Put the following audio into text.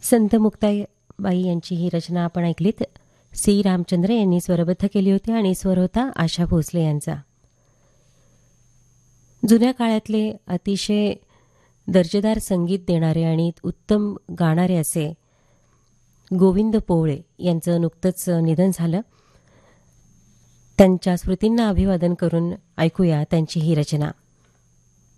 संत मुक्ताबाई यांची ही रचना आपण ऐकलीत. सी रामचंद्र यांनी स्वरबद्ध केली होती आणि स्वर होता आशा भोसले यांचा. जुन्या काळातले अतिशय दर्जेदार संगीत देणारे आणि उत्तम गाणारे असे गोविंद पोवळे यांचं नुकतंच निधन झालं. त्यांच्या स्मृतींना अभिवादन करून ऐकूया त्यांची ही रचना.